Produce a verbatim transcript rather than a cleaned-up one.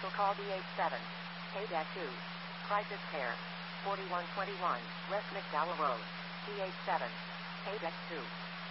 Commercial call D H seven. K two. Crisis Care. forty-one twenty-one, West McDowell Road. D H seven. K two.